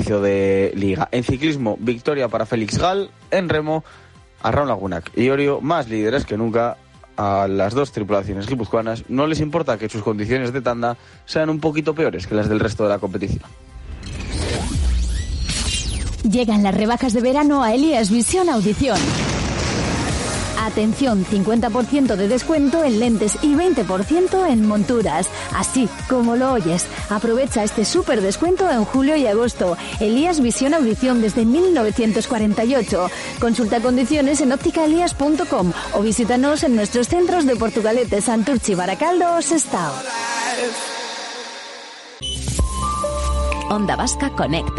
inicio de Liga. En ciclismo, victoria para Félix Gal. En remo, Arraun Lagunak y Orio, más líderes que nunca. A las dos tripulaciones guipuzcoanas no les importa que sus condiciones de tanda sean un poquito peores que las del resto de la competición. Llegan las rebajas de verano a Elías Visión Audición. Atención, 50% de descuento en lentes y 20% en monturas. Así como lo oyes. Aprovecha este súper descuento en julio y agosto. Elías Visión Audición desde 1948. Consulta condiciones en ópticaelías.com o visítanos en nuestros centros de Portugalete, Santurchi, Baracaldo o Sestao. Onda Vasca Conecta.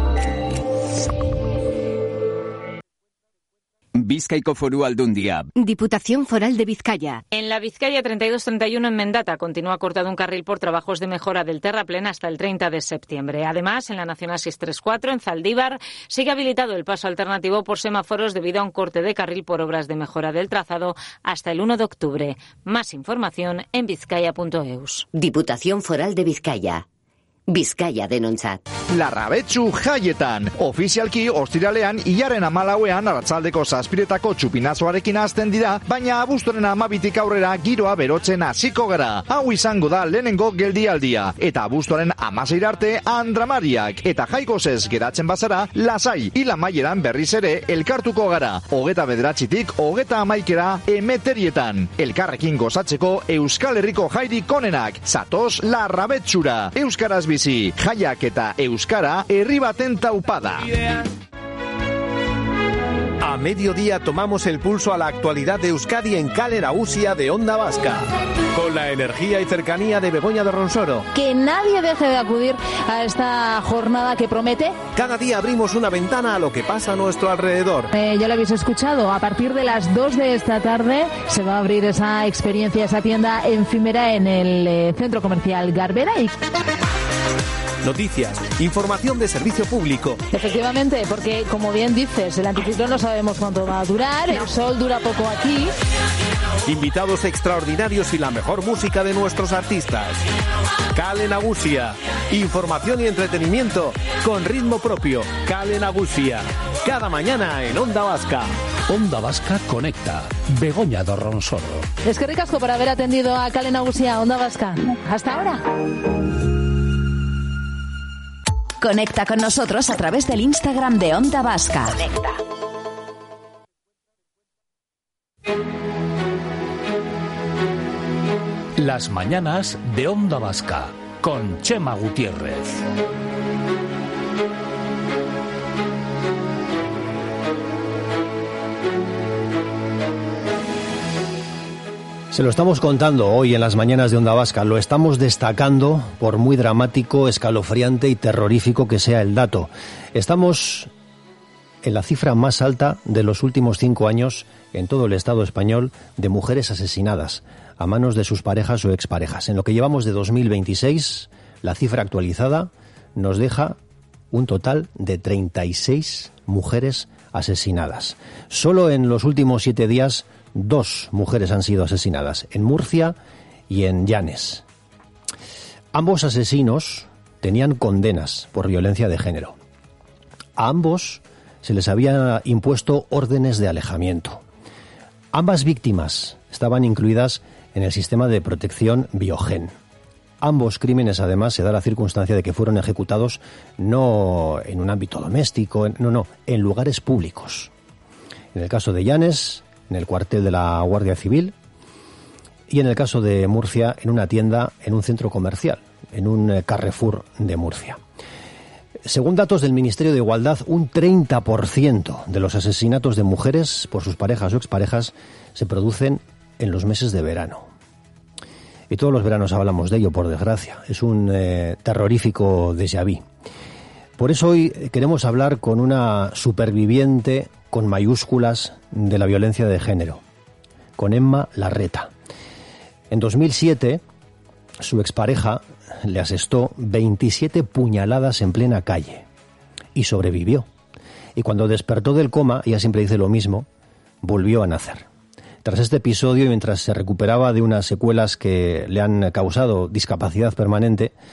Bizkaiko Foru Aldundia. Diputación Foral de Vizcaya. En la Vizcaya 3231 en Mendata continúa cortado un carril por trabajos de mejora del terraplén hasta el 30 de septiembre. Además, en la Nacional 634 en Zaldívar sigue habilitado el paso alternativo por semáforos debido a un corte de carril por obras de mejora del trazado hasta el 1 de octubre. Más información en vizcaya.eus. Diputación Foral de Vizcaya. Bizkaia denontzat. Larrabetsu jaietan. Ofizialki ostiralean hilaren 14ean arratsaldeko 7etako txupinazoarekin hasten dira, baina abuztuaren 12tik aurrera giroa berotzen hasiko gara. Hau izango da lehenengo geldialdia. Eta abuztuaren 16 arte andramariak. Eta jaikosez geratzen bazara, lasai hil amaieran berriz ere elkartuko gara. 29tik 31 emeterietan. Elkarrekin gozatzeko Euskal Herriko jairik onenak. Zatoz Larrabetsura. Euskaraz bizi, jaiak eta euskara herri baten taupada. A mediodía tomamos el pulso a la actualidad de Euskadi en Kale Nagusia de Onda Vasca. Con la energía y cercanía de Begoña de Ronsoro. Que nadie deje de acudir a esta jornada que promete. Cada día abrimos una ventana a lo que pasa a nuestro alrededor. Ya lo habéis escuchado, a partir de las 2 de esta tarde se va a abrir esa experiencia, esa tienda efímera en el centro comercial Garbera. Noticias, información de servicio público. Efectivamente, porque como bien dices, el anticiclón no sabemos cuánto va a durar, el sol dura poco aquí. Invitados extraordinarios y la mejor música de nuestros artistas. Kale Nagusia, información y entretenimiento con ritmo propio. Kale Nagusia, cada mañana en Onda Vasca. Onda Vasca Conecta. Begoña de Ronsoro. Es que ricasco por haber atendido a Kale Nagusia, Onda Vasca. Hasta ahora. Conecta con nosotros a través del Instagram de Onda Vasca. Conecta. Las mañanas de Onda Vasca con Chema Gutiérrez. Se lo estamos contando hoy en las mañanas de Onda Vasca, lo estamos destacando por muy dramático, escalofriante y terrorífico que sea el dato. Estamos en la cifra más alta de los últimos 5 años en todo el Estado español de mujeres asesinadas a manos de sus parejas o exparejas. En lo que llevamos de 2026, la cifra actualizada nos deja un total de 36 mujeres asesinadas. Solo en los últimos 7 días 2 mujeres han sido asesinadas, en Murcia y en Llanes. Ambos asesinos tenían condenas por violencia de género. A ambos se les había impuesto órdenes de alejamiento. Ambas víctimas estaban incluidas en el sistema de protección Biogen. Ambos crímenes, además, se da la circunstancia de que fueron ejecutados no en un ámbito doméstico, en lugares públicos. En el caso de Llanes, en el cuartel de la Guardia Civil, y en el caso de Murcia, en una tienda, en un centro comercial, en un Carrefour de Murcia. Según datos del Ministerio de Igualdad, un 30% de los asesinatos de mujeres por sus parejas o exparejas se producen en los meses de verano. Y todos los veranos hablamos de ello, por desgracia. Es un terrorífico déjà vu. Por eso hoy queremos hablar con una superviviente con mayúsculas de la violencia de género, con Emma Larreta. En 2007, su expareja le asestó 27 puñaladas en plena calle y sobrevivió. Y cuando despertó del coma, ella siempre dice lo mismo, volvió a nacer. Tras este episodio, mientras se recuperaba de unas secuelas que le han causado discapacidad permanente,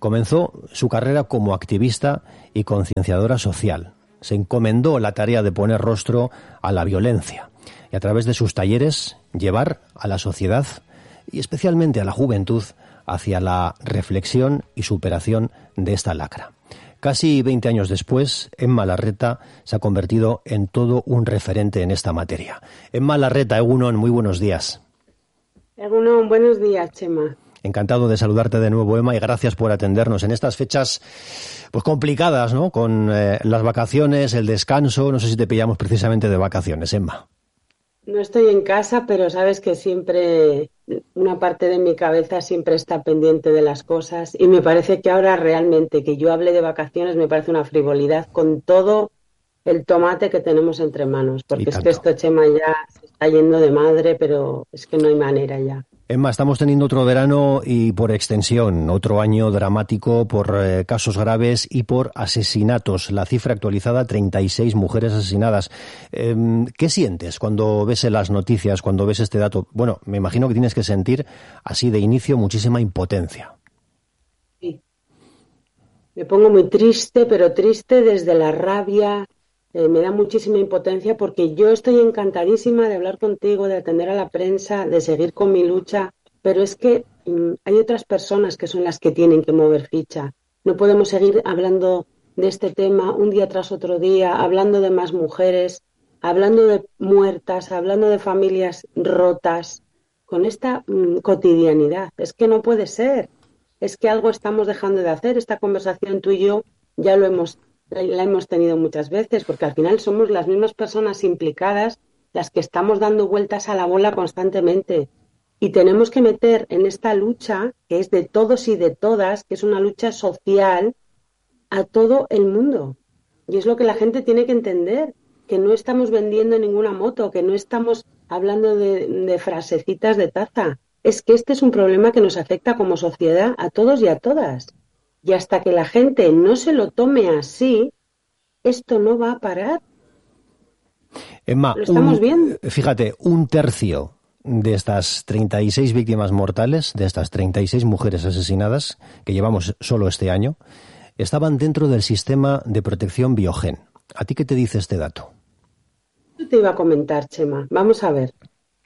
Comenzó su carrera como activista y concienciadora social. Se encomendó la tarea de poner rostro a la violencia y a través de sus talleres llevar a la sociedad y especialmente a la juventud hacia la reflexión y superación de esta lacra. Casi 20 años después, Emma Larreta se ha convertido en todo un referente en esta materia. Emma Larreta, Egunon, muy buenos días. Egunon, buenos días, Chema. Encantado de saludarte de nuevo, Emma, y gracias por atendernos en estas fechas pues complicadas, ¿no? Con las vacaciones, el descanso. No sé si te pillamos precisamente de vacaciones, Emma. No estoy en casa, pero sabes que siempre una parte de mi cabeza siempre está pendiente de las cosas y me parece que ahora realmente que yo hable de vacaciones me parece una frivolidad con todo el tomate que tenemos entre manos, porque es que esto, Chema, ya se está yendo de madre, pero es que no hay manera ya. Emma, estamos teniendo otro verano y por extensión otro año dramático por casos graves y por asesinatos. La cifra actualizada, 36 mujeres asesinadas. ¿Qué sientes cuando ves las noticias, cuando ves este dato? Bueno, me imagino que tienes que sentir así de inicio muchísima impotencia. Sí. Me pongo muy triste, pero triste desde la rabia. Me da muchísima impotencia porque yo estoy encantadísima de hablar contigo, de atender a la prensa, de seguir con mi lucha, pero es que hay otras personas que son las que tienen que mover ficha. No podemos seguir hablando de este tema un día tras otro día, hablando de más mujeres, hablando de muertas, hablando de familias rotas, con esta cotidianidad. Es que no puede ser. Es que algo estamos dejando de hacer. Esta conversación tú y yo ya la hemos tenido muchas veces, porque al final somos las mismas personas implicadas las que estamos dando vueltas a la bola constantemente. Y tenemos que meter en esta lucha, que es de todos y de todas, que es una lucha social, a todo el mundo. Y es lo que la gente tiene que entender, que no estamos vendiendo ninguna moto, que no estamos hablando de frasecitas de taza. Es que este es un problema que nos afecta como sociedad a todos y a todas. Y hasta que la gente no se lo tome así, esto no va a parar. Emma, lo estamos viendo. Fíjate, 1/3 de estas 36 víctimas mortales, de estas 36 mujeres asesinadas que llevamos solo este año, estaban dentro del sistema de protección Biogen. ¿A ti qué te dice este dato? Yo te iba a comentar, Chema. Vamos a ver.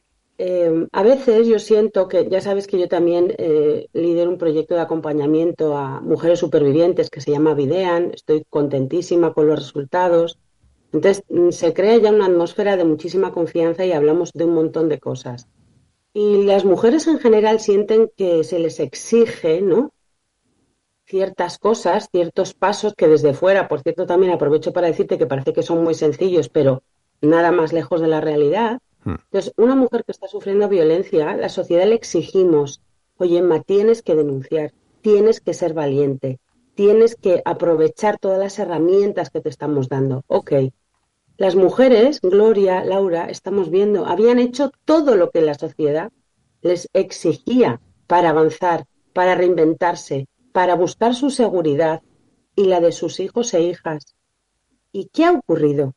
A veces yo siento que, ya sabes que yo también lidero un proyecto de acompañamiento a mujeres supervivientes que se llama Videan, estoy contentísima con los resultados. Entonces se crea ya una atmósfera de muchísima confianza y hablamos de un montón de cosas. Y las mujeres en general sienten que se les exige, ¿no?, ciertas cosas, ciertos pasos que desde fuera, por cierto, también aprovecho para decirte que parece que son muy sencillos, pero nada más lejos de la realidad. Entonces, una mujer que está sufriendo violencia, la sociedad le exigimos, oye, Emma, tienes que denunciar, tienes que ser valiente, tienes que aprovechar todas las herramientas que te estamos dando. Ok. Las mujeres, Gloria, Laura, estamos viendo, habían hecho todo lo que la sociedad les exigía para avanzar, para reinventarse, para buscar su seguridad y la de sus hijos e hijas. ¿Y qué ha ocurrido?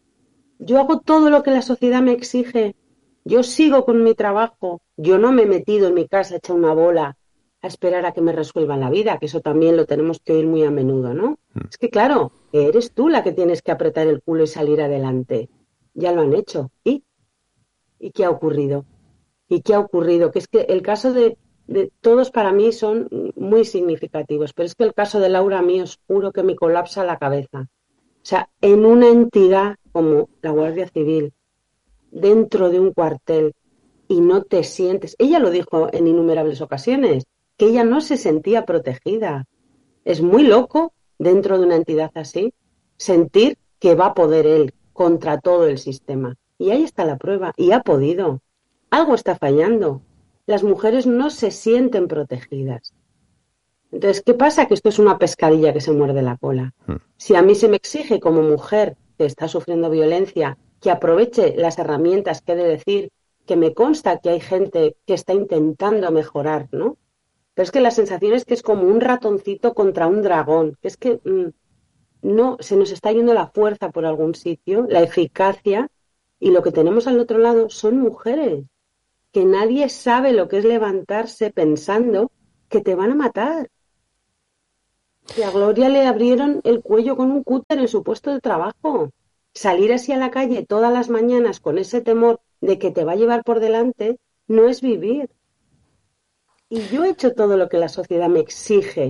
Yo hago todo lo que la sociedad me exige. Yo sigo con mi trabajo. Yo no me he metido en mi casa hecha una bola a esperar a que me resuelvan la vida, que eso también lo tenemos que oír muy a menudo, ¿no? Es que claro, eres tú la que tienes que apretar el culo y salir adelante. Ya lo han hecho. ¿Y qué ha ocurrido? ¿Y qué ha ocurrido? Que es que el caso de todos para mí son muy significativos, pero es que el caso de Laura a mí os juro que me colapsa la cabeza. O sea, en una entidad como la Guardia Civil, dentro de un cuartel, y no te sientes... Ella lo dijo en innumerables ocasiones, que ella no se sentía protegida. Es muy loco, dentro de una entidad así, sentir que va a poder él contra todo el sistema. Y ahí está la prueba, y ha podido. Algo está fallando. Las mujeres no se sienten protegidas. Entonces, ¿qué pasa? Que esto es una pescadilla que se muerde la cola. Si a mí se me exige como mujer que está sufriendo violencia que aproveche las herramientas que he de decir, que me consta que hay gente que está intentando mejorar, ¿no? Pero es que la sensación es que es como un ratoncito contra un dragón, que es que no, se nos está yendo la fuerza por algún sitio, la eficacia, y lo que tenemos al otro lado son mujeres, que nadie sabe lo que es levantarse pensando que te van a matar. Y a Gloria le abrieron el cuello con un cúter en su puesto de trabajo. Salir así a la calle todas las mañanas con ese temor de que te va a llevar por delante no es vivir. Y yo he hecho todo lo que la sociedad me exige.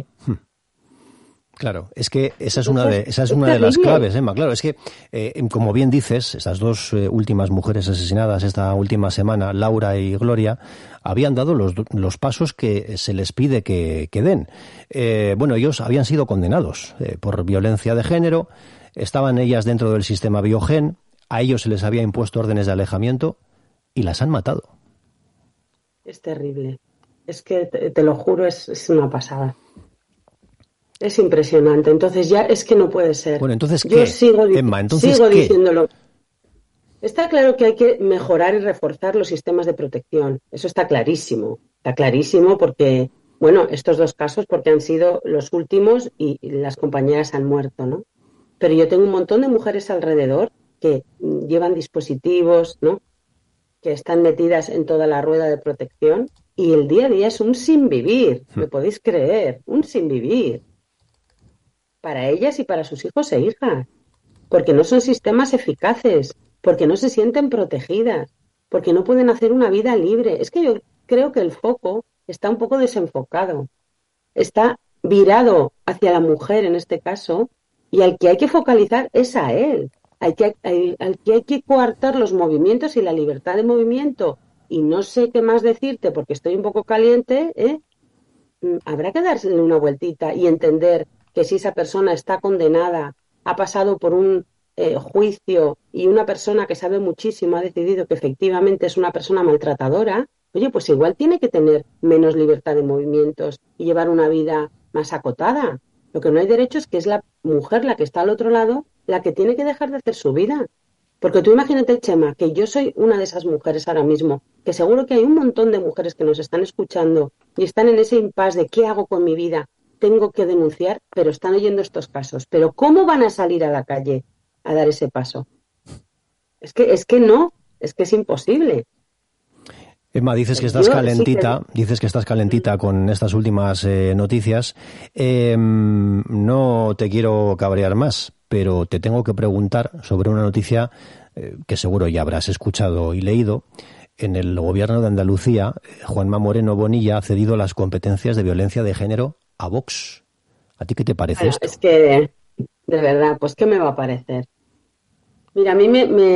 Claro, es que esa es una de las claves, Emma. Claro, es que, como bien dices, estas dos últimas mujeres asesinadas esta última semana, Laura y Gloria, habían dado los pasos que se les pide que den. Bueno, ellos habían sido condenados por violencia de género, estaban ellas dentro del sistema Biogen, a ellos se les había impuesto órdenes de alejamiento y las han matado. Es terrible. Es que, te lo juro, es una pasada. Es impresionante. Entonces ya es que no puede ser. Bueno, entonces, yo ¿qué? sigo Emma, entonces, ¿qué? diciéndolo. Está claro que hay que mejorar y reforzar los sistemas de protección. Eso está clarísimo. Está clarísimo porque, bueno, estos dos casos porque han sido los últimos y las compañeras han muerto, ¿no? Pero yo tengo un montón de mujeres alrededor que llevan dispositivos, ¿no? Que están metidas en toda la rueda de protección y el día a día es un sinvivir. ¿Me podéis creer? Un sinvivir. Para ellas y para sus hijos e hijas, porque no son sistemas eficaces, porque no se sienten protegidas, porque no pueden hacer una vida libre. Es que yo creo que el foco está un poco desenfocado, está virado hacia la mujer en este caso, y al que hay que focalizar es a él, al que hay que coartar los movimientos y la libertad de movimiento, y no sé qué más decirte porque estoy un poco caliente, habrá que darle una vueltita y entender que si esa persona está condenada, ha pasado por un juicio y una persona que sabe muchísimo ha decidido que efectivamente es una persona maltratadora, oye, pues igual tiene que tener menos libertad de movimientos y llevar una vida más acotada. Lo que no hay derecho es que es la mujer la que está al otro lado la que tiene que dejar de hacer su vida. Porque tú imagínate, Chema, que yo soy una de esas mujeres ahora mismo, que seguro que hay un montón de mujeres que nos están escuchando y están en ese impasse de ¿qué hago con mi vida? Tengo que denunciar, pero están oyendo estos casos. Pero ¿cómo van a salir a la calle a dar ese paso? Es que es imposible. Emma, dices que estás calentita con estas últimas noticias. No te quiero cabrear más, pero te tengo que preguntar sobre una noticia que seguro ya habrás escuchado y leído. En el gobierno de Andalucía, Juanma Moreno Bonilla ha cedido las competencias de violencia de género a Vox. ¿A ti qué te parece esto? Es que, de verdad, pues ¿qué me va a parecer? Mira, a mí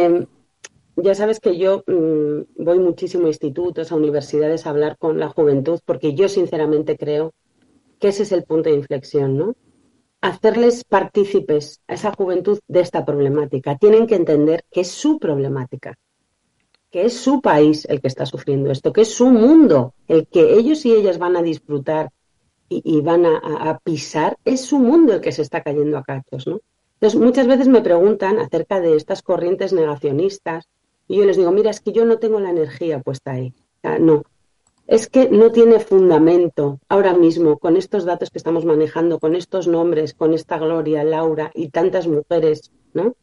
ya sabes que yo voy muchísimo a institutos, a universidades a hablar con la juventud, porque yo sinceramente creo que ese es el punto de inflexión, ¿no? Hacerles partícipes a esa juventud de esta problemática. Tienen que entender que es su problemática, que es su país el que está sufriendo esto, que es su mundo, el que ellos y ellas van a disfrutar y van a pisar, es su mundo el que se está cayendo a cachos, ¿no? Entonces, muchas veces me preguntan acerca de estas corrientes negacionistas y yo les digo, mira, es que yo no tengo la energía puesta ahí. O sea, no, es que no tiene fundamento ahora mismo con estos datos que estamos manejando, con estos nombres, con esta Gloria, Laura y tantas mujeres, ¿no?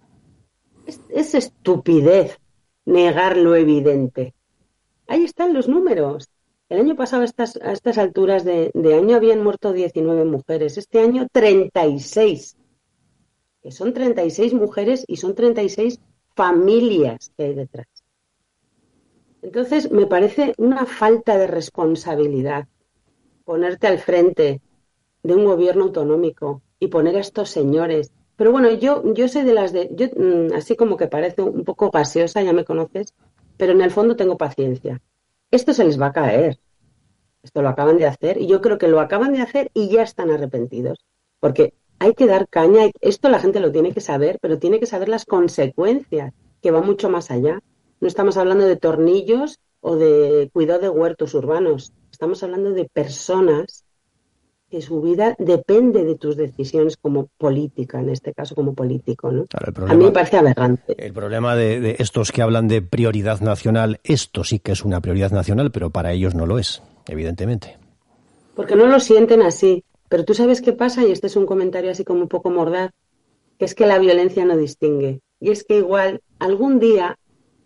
Es estupidez negar lo evidente. Ahí están los números. El año pasado, a estas alturas de año, habían muerto 19 mujeres. Este año, 36. Que son 36 mujeres y son 36 familias que hay detrás. Entonces, me parece una falta de responsabilidad ponerte al frente de un gobierno autonómico y poner a estos señores. Pero bueno, yo soy de las de... así como que parece un poco gaseosa, ya me conoces, pero en el fondo tengo paciencia. Esto se les va a caer. Esto lo acaban de hacer y yo creo que lo acaban de hacer y ya están arrepentidos. Porque hay que dar caña. Esto la gente lo tiene que saber, pero tiene que saber las consecuencias, que va mucho más allá. No estamos hablando de tornillos o de cuidado de huertos urbanos. Estamos hablando de personas que su vida depende de tus decisiones como política, en este caso como político, ¿no? Claro, a mí me parece aberrante. El problema de estos que hablan de prioridad nacional, esto sí que es una prioridad nacional, pero para ellos no lo es, evidentemente. Porque no lo sienten así. Pero tú sabes qué pasa, y este es un comentario así como un poco mordaz, que es que la violencia no distingue. Y es que igual algún día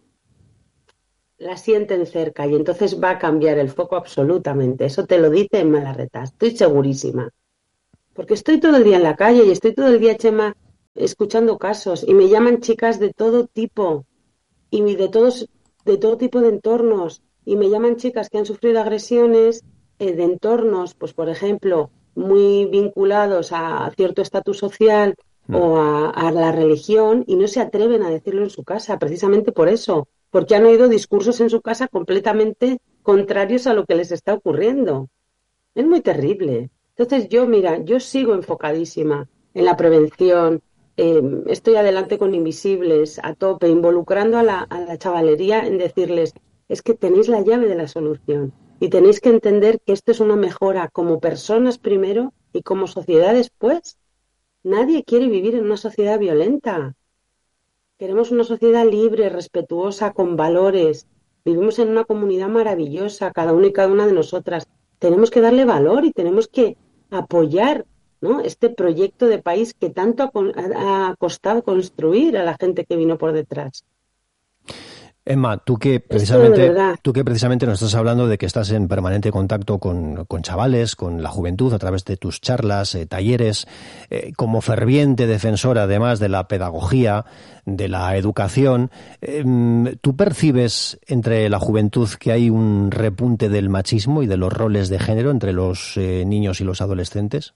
la sienten cerca y entonces va a cambiar el foco absolutamente. Eso te lo dice en Malarreta, estoy segurísima. Porque estoy todo el día en la calle y estoy todo el día, Chema, escuchando casos y me llaman chicas de todo tipo y de todo tipo de entornos y me llaman chicas que han sufrido agresiones de entornos, pues por ejemplo, muy vinculados a cierto estatus social o a la religión y no se atreven a decirlo en su casa, precisamente por eso, porque han oído discursos en su casa completamente contrarios a lo que les está ocurriendo. Es muy terrible. Entonces yo sigo enfocadísima en la prevención, estoy adelante con Invisibles, a tope, involucrando a la chavalería en decirles, es que tenéis la llave de la solución y tenéis que entender que esto es una mejora como personas primero y como sociedad después. Nadie quiere vivir en una sociedad violenta. Queremos una sociedad libre, respetuosa, con valores. Vivimos en una comunidad maravillosa, cada uno y cada una de nosotras. Tenemos que darle valor y tenemos que apoyar, ¿no?, este proyecto de país que tanto ha costado construir a la gente que vino por detrás. Emma, tú que precisamente nos estás hablando de que estás en permanente contacto con chavales, con la juventud, a través de tus charlas, talleres, como ferviente defensora además de la pedagogía, de la educación, ¿tú percibes entre la juventud que hay un repunte del machismo y de los roles de género entre los niños y los adolescentes?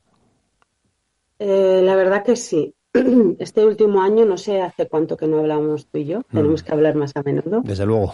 La verdad que sí. Este último año, no sé hace cuánto que no hablamos tú y yo, tenemos que hablar más a menudo. Desde luego.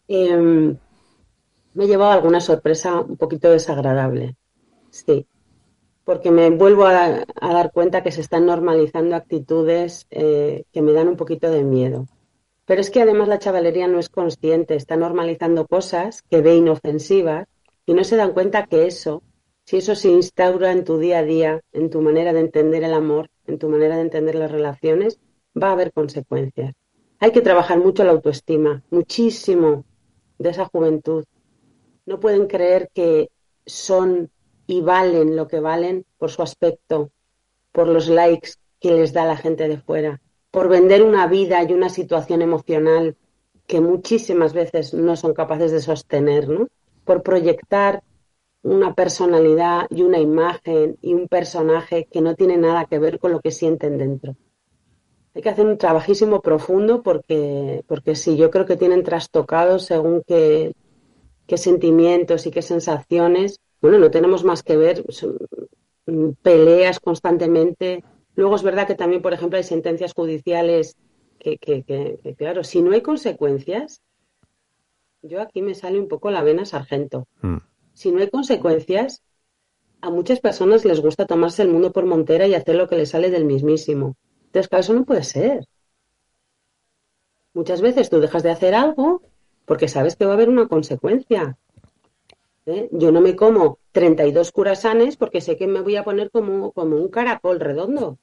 Me he llevado alguna sorpresa un poquito desagradable, sí, porque me vuelvo a dar cuenta que se están normalizando actitudes que me dan un poquito de miedo. Pero es que además la chavalería no es consciente, está normalizando cosas que ve inofensivas y no se dan cuenta que si eso se instaura en tu día a día, en tu manera de entender el amor, en tu manera de entender las relaciones, va a haber consecuencias. Hay que trabajar mucho la autoestima, muchísimo de esa juventud. No pueden creer que son y valen lo que valen por su aspecto, por los likes que les da la gente de fuera, por vender una vida y una situación emocional que muchísimas veces no son capaces de sostener, ¿no? Por proyectar una personalidad y una imagen y un personaje que no tiene nada que ver con lo que sienten dentro. Hay que hacer un trabajísimo profundo porque sí, yo creo que tienen trastocados según qué sentimientos y qué sensaciones. Bueno, no tenemos más que ver peleas constantemente. Luego es verdad que también, por ejemplo, hay sentencias judiciales que claro, si no hay consecuencias, yo aquí me sale un poco la vena sargento. Si no hay consecuencias, a muchas personas les gusta tomarse el mundo por montera y hacer lo que les sale del mismísimo. Entonces, claro, eso no puede ser. Muchas veces tú dejas de hacer algo porque sabes que va a haber una consecuencia. Yo no me como 32 curasanes porque sé que me voy a poner como un caracol redondo.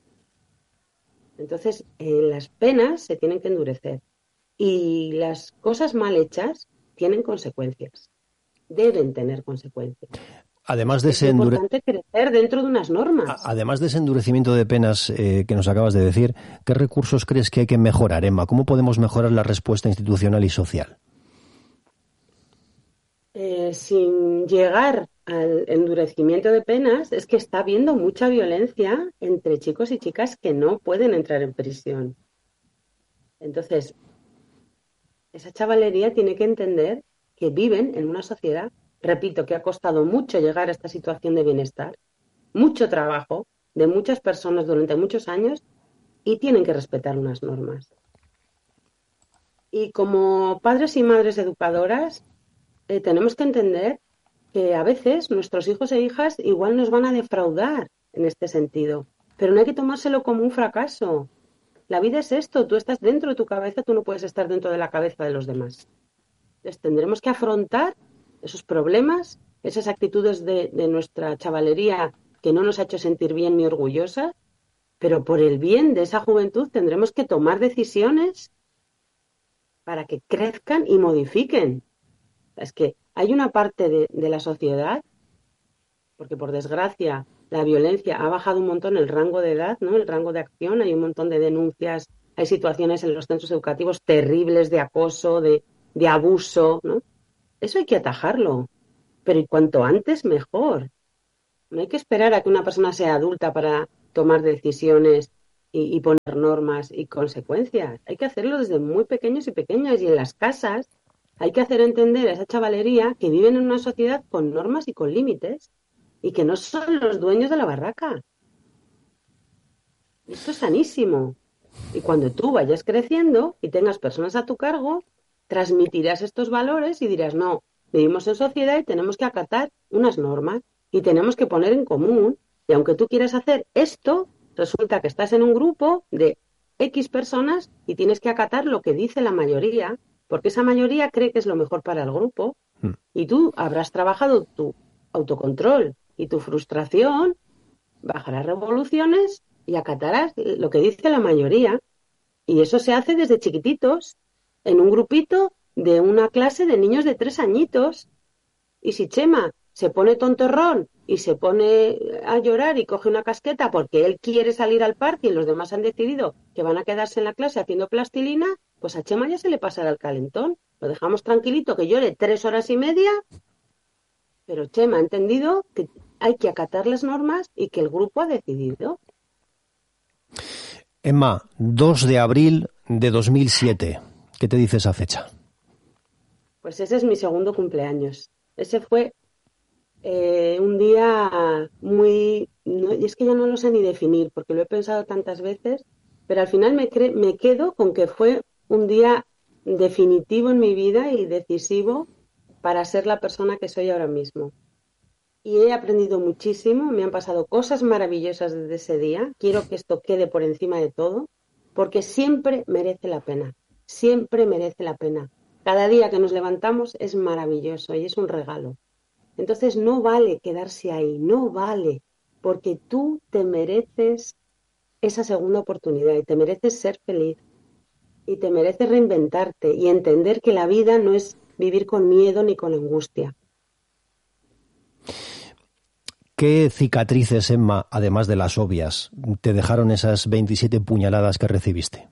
Entonces, las penas se tienen que endurecer y las cosas mal hechas tienen consecuencias. Deben tener consecuencias. Además de es importante crecer dentro de unas normas. Además de ese endurecimiento de penas que nos acabas de decir, ¿qué recursos crees que hay que mejorar, Emma? ¿Cómo podemos mejorar la respuesta institucional y social? Sin llegar al endurecimiento de penas, es que está habiendo mucha violencia entre chicos y chicas que no pueden entrar en prisión. Entonces, esa chavalería tiene que entender que viven en una sociedad, repito, que ha costado mucho llegar a esta situación de bienestar, mucho trabajo de muchas personas durante muchos años y tienen que respetar unas normas. Y como padres y madres educadoras, tenemos que entender que a veces nuestros hijos e hijas igual nos van a defraudar en este sentido, pero no hay que tomárselo como un fracaso. La vida es esto, tú estás dentro de tu cabeza, tú no puedes estar dentro de la cabeza de los demás. Entonces tendremos que afrontar esos problemas, esas actitudes de nuestra chavalería que no nos ha hecho sentir bien ni orgullosas, pero por el bien de esa juventud tendremos que tomar decisiones para que crezcan y modifiquen. Es que hay una parte de la sociedad, porque por desgracia la violencia ha bajado un montón el rango de edad, ¿no? El rango de acción, hay un montón de denuncias, hay situaciones en los centros educativos terribles de acoso, de abuso, ¿no? Eso hay que atajarlo, pero y cuanto antes mejor. No hay que esperar a que una persona sea adulta para tomar decisiones y poner normas y consecuencias. Hay que hacerlo desde muy pequeños y pequeñas, y en las casas hay que hacer entender a esa chavalería que viven en una sociedad con normas y con límites y que no son los dueños de la barraca. Esto es sanísimo. Y cuando tú vayas creciendo y tengas personas a tu cargo, transmitirás estos valores y dirás, no, vivimos en sociedad y tenemos que acatar unas normas y tenemos que poner en común. Y aunque tú quieras hacer esto, resulta que estás en un grupo de X personas y tienes que acatar lo que dice la mayoría, porque esa mayoría cree que es lo mejor para el grupo. Y tú habrás trabajado tu autocontrol y tu frustración, bajarás revoluciones y acatarás lo que dice la mayoría. Y eso se hace desde chiquititos, en un grupito de una clase de niños de 3 añitos. Y si Chema se pone tontorrón y se pone a llorar y coge una casqueta porque él quiere salir al parque y los demás han decidido que van a quedarse en la clase haciendo plastilina, pues a Chema ya se le pasará el calentón. Lo dejamos tranquilito, que llore 3 horas y media, pero Chema ha entendido que hay que acatar las normas y que el grupo ha decidido. Emma, 2 de abril de 2007. ¿Qué te dice esa fecha? Pues ese es mi segundo cumpleaños. Ese fue un día muy... No, y es que ya no lo sé ni definir, porque lo he pensado tantas veces, pero al final me quedo con que fue un día definitivo en mi vida y decisivo para ser la persona que soy ahora mismo. Y he aprendido muchísimo, me han pasado cosas maravillosas desde ese día. Quiero que esto quede por encima de todo, porque siempre merece la pena, siempre merece la pena. Cada día que nos levantamos es maravilloso y es un regalo. Entonces no vale quedarse ahí, no vale, porque tú te mereces esa segunda oportunidad y te mereces ser feliz y te mereces reinventarte y entender que la vida no es vivir con miedo ni con angustia. ¿Qué cicatrices, Emma, además de las obvias, te dejaron esas 27 puñaladas que recibiste?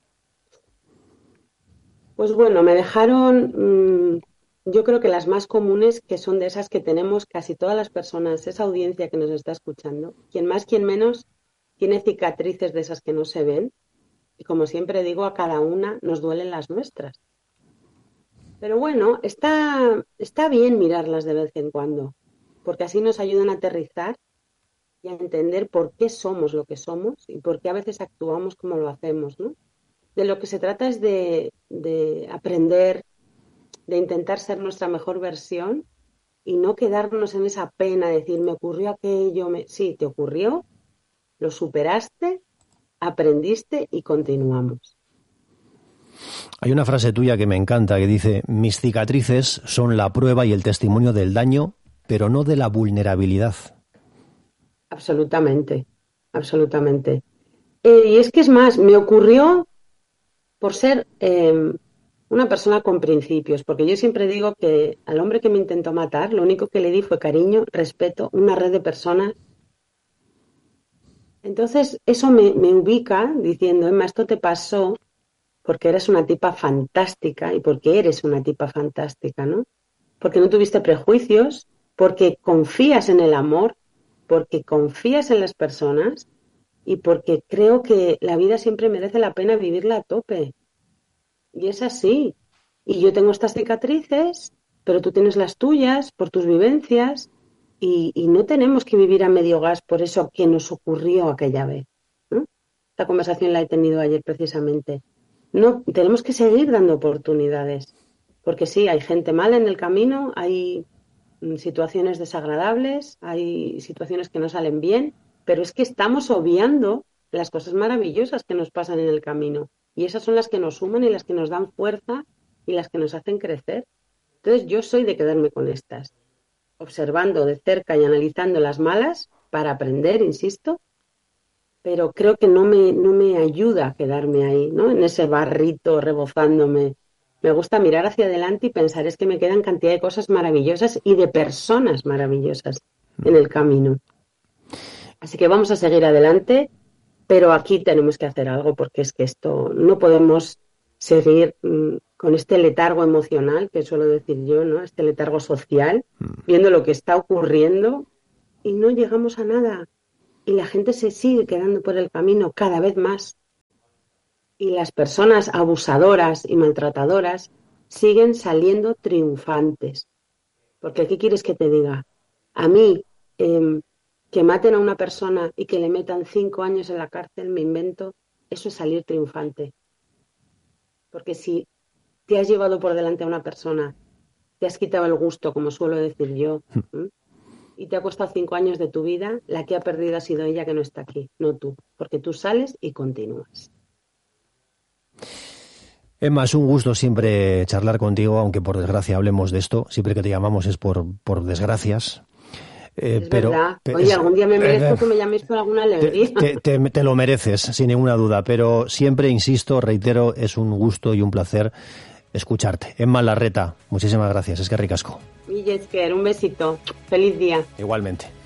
Pues bueno, me dejaron, yo creo que las más comunes, que son de esas que tenemos casi todas las personas, esa audiencia que nos está escuchando, quien más, quien menos, tiene cicatrices de esas que no se ven. Y como siempre digo, a cada una nos duelen las nuestras. Pero bueno, está bien mirarlas de vez en cuando, porque así nos ayudan a aterrizar y a entender por qué somos lo que somos y por qué a veces actuamos como lo hacemos, ¿no? De lo que se trata es de aprender, de intentar ser nuestra mejor versión y no quedarnos en esa pena de decir, me ocurrió aquello, sí, te ocurrió, lo superaste, aprendiste y continuamos. Hay una frase tuya que me encanta que dice, mis cicatrices son la prueba y el testimonio del daño, pero no de la vulnerabilidad. Absolutamente, absolutamente. Y es que es más, me ocurrió por ser una persona con principios, porque yo siempre digo que al hombre que me intentó matar, lo único que le di fue cariño, respeto, una red de personas. Entonces eso me ubica diciendo, Emma, esto te pasó porque eres una tipa fantástica y porque eres una tipa fantástica, ¿no? Porque no tuviste prejuicios, porque confías en el amor, porque confías en las personas y porque creo que la vida siempre merece la pena vivirla a tope. Y es así. Y yo tengo estas cicatrices, pero tú tienes las tuyas por tus vivencias y no tenemos que vivir a medio gas por eso que nos ocurrió aquella vez, ¿no? Esta conversación la he tenido ayer precisamente. No, tenemos que seguir dando oportunidades, porque sí, hay gente mala en el camino, hay situaciones desagradables, hay situaciones que no salen bien, pero es que estamos obviando las cosas maravillosas que nos pasan en el camino y esas son las que nos suman y las que nos dan fuerza y las que nos hacen crecer. Entonces yo soy de quedarme con estas, observando de cerca y analizando las malas para aprender, insisto, pero creo que no me ayuda a quedarme ahí, ¿no? En ese barrito rebozándome. Me gusta mirar hacia adelante y pensar, es que me quedan cantidad de cosas maravillosas y de personas maravillosas en el camino. Así que vamos a seguir adelante, pero aquí tenemos que hacer algo porque es que esto no podemos seguir con este letargo emocional, que suelo decir yo, ¿no? Este letargo social, viendo lo que está ocurriendo y no llegamos a nada. Y la gente se sigue quedando por el camino cada vez más. Y las personas abusadoras y maltratadoras siguen saliendo triunfantes. Porque ¿qué quieres que te diga? A mí, que maten a una persona y que le metan 5 años en la cárcel, me invento, eso es salir triunfante. Porque si te has llevado por delante a una persona, te has quitado el gusto, como suelo decir yo, y te ha costado 5 años de tu vida, la que ha perdido ha sido ella que no está aquí, no tú. Porque tú sales y continúas. Emma, es un gusto siempre charlar contigo, aunque por desgracia hablemos de esto. Siempre que te llamamos es por desgracias. Es pero, verdad. Oye, algún día me merezco que me llaméis por alguna alegría. Te lo mereces, sin ninguna duda. Pero siempre, insisto, reitero, es un gusto y un placer escucharte. Emma Larreta, muchísimas gracias. Es que ricasco. Y Esker, un besito. Feliz día. Igualmente.